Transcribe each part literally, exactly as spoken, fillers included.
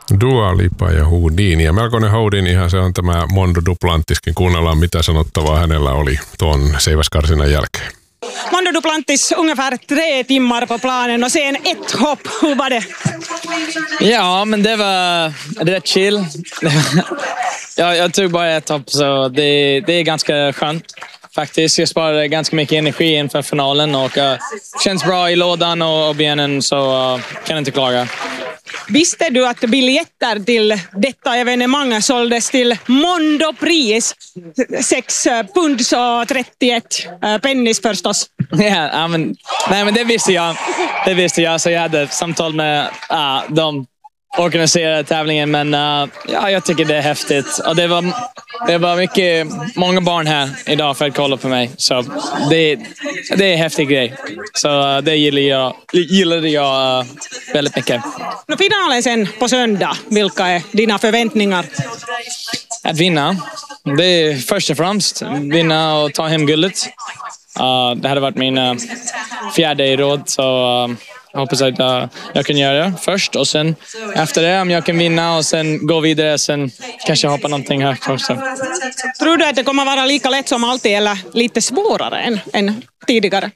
Dua Lipa ja Houdini. Ja melkoinen Houdinihan se on tämä Mondo Duplantiskin. Kuunnellaan mitä sanottavaa hänellä oli tuon seiväskarsinan jälkeen. Mondo Duplantis ungefär tre timmar på planen och sen ett hopp. Hur var det? Ja, men det var rätt chill. jag, jag tog bara ett hopp så det, det är ganska skönt. Faktiskt, jag sparade ganska mycket energi inför finalen och uh, känns bra i lådan och, och benen så uh, kan inte klaga. Visste du att biljetter till detta evenemang såldes till Mondo-pris? Sex pund och trettioett pennis förstås. Ja, men, nej, men det visste jag. Det visste jag, så jag hade samtal med uh, de organiserade tävlingen. Men uh, ja, jag tycker det är häftigt. Och det var, det var mycket, många barn här idag för att kolla på mig. Så det, det är en häftig grej. Så uh, det gillar jag, gillade jag uh, väldigt mycket. No, finalen sen på söndag. Vilka är dina förväntningar? Att vinna. Det är först och främst vinna och ta hem guldet. Uh, det hade varit min uh, fjärde i råd, så uh, jag hoppas att uh, jag kan göra det först och sen efter det om jag kan vinna och sen gå vidare, sen kanske hoppa någonting här också. Tror du att det kommer vara lika lätt som alltid eller lite svårare än, än tidigare?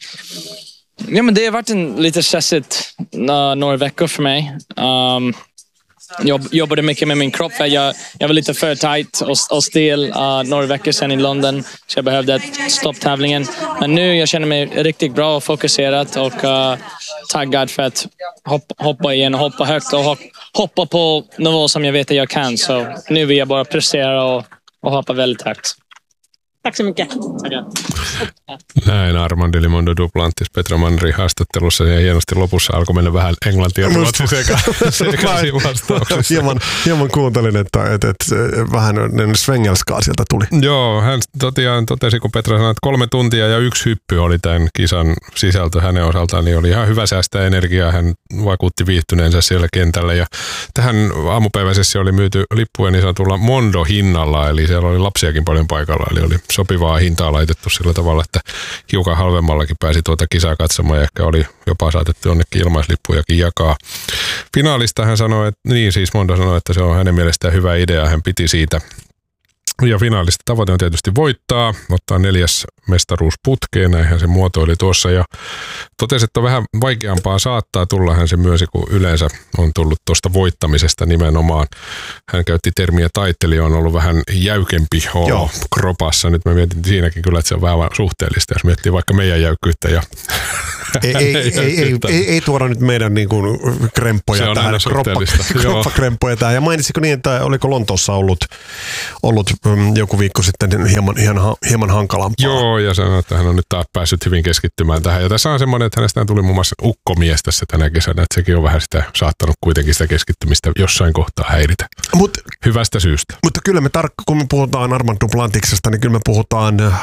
Ja, men det har varit en lite stressigt uh, några veckor för mig. Um, Jag jobbade mycket med min kropp för jag, jag var lite för tight och, och stel uh, några veckor sedan i London, så jag behövde stopptävlingen. Men nu jag känner mig riktigt bra och fokuserad och uh, taggad för att hoppa, hoppa igen och hoppa högt och hoppa på nivå som jag vet att jag kan. Så nu vill jag bara prestera och, och hoppa väldigt högt. Tack så mycket. Tackar. Näin Armand Mondo Duplantis Petra Mannerin haastattelussa, ja hienosti lopussa alkoi mennä vähän englantia ja ruotsi sekaisin vastauksessa. Hieman, hieman kuuntelin, että, että, että vähän svengelskaa sieltä tuli. Joo, hän tosiaan totesi, kun Petra sanoi, että kolme tuntia ja yksi hyppy oli tämän kisan sisältö hänen osaltaan, niin oli ihan hyvä säästää energiaa. Hän vakuutti viihtyneensä siellä kentällä, ja tähän aamupäiväisessä oli myyty lippuja niin sanotulla Mondo-hinnalla, eli siellä oli lapsiakin paljon paikalla, eli oli sopivaa hintaa laitettu sillä tavalla, että hiukan halvemmallakin pääsi tuota kisaa katsomaan, ja ehkä oli jopa saatettu jonnekin ilmaislippujakin jakaa. Finaalista hän sanoi, että niin siis Mondo sanoi, että se on hänen mielestään hyvä idea, hän piti siitä. Ja finaalista tavoite on tietysti voittaa, ottaa neljäs mestaruus putkeen, näinhän se muotoili tuossa, ja totesi, että on vähän vaikeampaa saattaa tulla, hän se myönsi, kun yleensä on tullut tuosta voittamisesta nimenomaan. Hän käytti termiä taittelija, on ollut vähän jäykempi olo kropassa. Nyt mä mietin siinäkin kyllä, että se on vähän suhteellista, jos miettii vaikka meidän jäykkyyttä ja ei, ei, ei, ei, ei, ei tuoda nyt meidän niin kuin kremppoja tähän, kroppa, kroppakremppoja tähän. Ja mainitsiko niin, että oliko Lontoossa ollut, ollut um, joku viikko sitten hieman, hieman, hieman hankalampaa? Joo, ja sanoi, että hän on nyt taas päässyt hyvin keskittymään tähän. Ja tässä on semmoinen, että hänestä tuli muun muassa ukkomies tässä tänä kesänä, että sekin on vähän sitä saattanut kuitenkin sitä keskittymistä jossain kohtaa häiritä. Mut, hyvästä syystä. Mutta kyllä me tarkka, kun me puhutaan Armand Duplantiksesta, niin kyllä me puhutaan äh,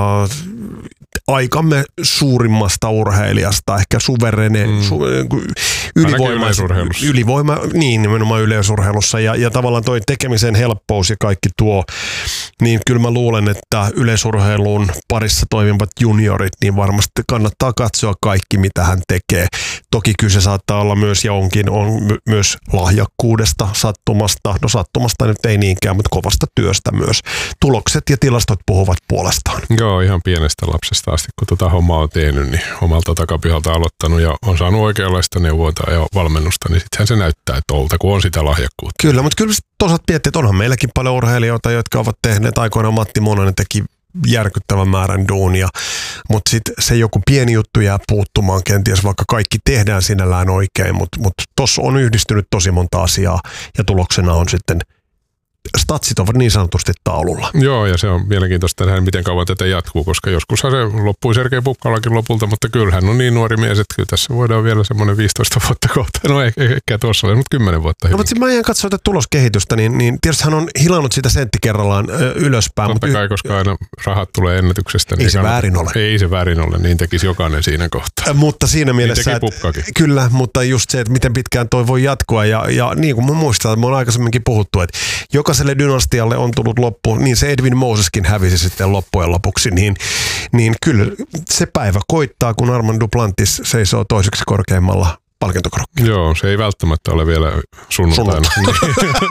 aikamme suurimmasta urheilijasta, ehkä suverene, mm. su, ylivoima, ylivoima, niin nimenomaan yleisurheilussa, ja, ja tavallaan toi tekemisen helppous ja kaikki tuo, niin kyllä mä luulen, että yleisurheilun parissa toimivat juniorit, niin varmasti kannattaa katsoa kaikki, mitä hän tekee. Toki kyllä se saattaa olla myös, ja onkin, on my, myös lahjakkuudesta, sattumasta, no sattumasta nyt ei niinkään, mutta kovasta työstä myös. Tulokset ja tilastot puhuvat puolestaan. Joo, ihan pienestä lapsesta asti, kun tuota hommaa on tehnyt, niin omalta takapihalta aloittanut ja on saanut oikeanlaista neuvontaa ja valmennusta, niin sittenhän se näyttää tolta, kun on sitä lahjakkuutta. Kyllä, mutta kyllä toisaalta miettii, että onhan meilläkin paljon urheilijoita, jotka ovat tehneet aikoinaan. Matti Mononen teki järkyttävän määrän duunia, mutta sitten se joku pieni juttu jää puuttumaan kenties, vaikka kaikki tehdään sinällään oikein, mutta mut tuossa on yhdistynyt tosi monta asiaa ja tuloksena on sitten statsit ovat niin sanotusti taululla. Joo, ja se on mielenkiintoista nähdä, miten kauan tätä jatkuu, koska joskushan se loppui Sergei Bukkalakin lopulta, mutta kyllähän on niin nuori mies, että kyllä tässä voidaan vielä semmoinen viisitoista vuotta kohta. No ei, ehkä tuossa ole, mutta kymmenen vuotta. No, mutta mä en katso tätä tuloskehitystä, niin, niin tietysti hän on hilannut sitä sentti kerrallaan ö, ylöspäin. Totta mutta kai, y- koska aina rahat tulee ennätyksestä. Niin ei se kannattaa, väärin ole. Ei se väärin ole, niin tekisi jokainen siinä kohtaa. Ä, mutta siinä mielessä, niin että, kyllä, mutta just se, että miten pitkään toi voi jatkua, ja, ja niin kuin mä muistan, että me on aikaisemminkin puhuttu, että jokaiselle dynastialle on tullut loppu, niin se Edwin Moseskin hävisi sitten loppujen lopuksi, niin, niin kyllä se päivä koittaa, kun Armand Duplantis seisoo toiseksi korkeimmalla palkintokrokki. Joo, se ei välttämättä ole vielä sunnuntaina.